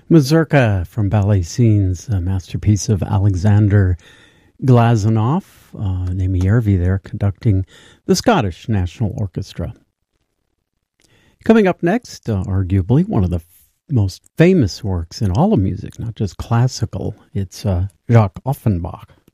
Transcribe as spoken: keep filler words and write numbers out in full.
Mazurka from Ballet Scenes, a masterpiece of Alexander Glazunov, uh, Naomi Järvi there conducting the Scottish National Orchestra. Coming up next, uh, arguably one of the f- most famous works in all of music, not just classical, it's uh, Jacques Offenbach.